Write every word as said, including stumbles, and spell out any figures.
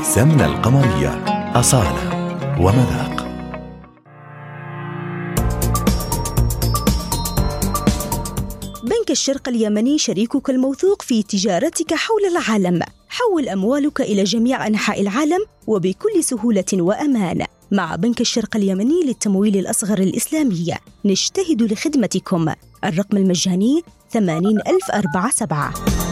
سمنة القمرية، أصالة ومذاق. بنك الشرق اليمني شريكك الموثوق في تجارتك حول العالم. حول أموالك إلى جميع أنحاء العالم وبكل سهولة وأمان. مع بنك الشرق اليمني للتمويل الأصغر الإسلامي نجتهد لخدمتكم. الرقم المجاني ثمانين ألف أربعة سبعة.